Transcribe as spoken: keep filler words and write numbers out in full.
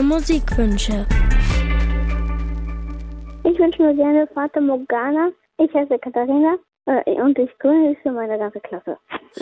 deine Musikwünsche. Ich wünsche mir gerne Fata Morgana. Ich heiße Katharina äh, und ich grüße meine ganze Klasse.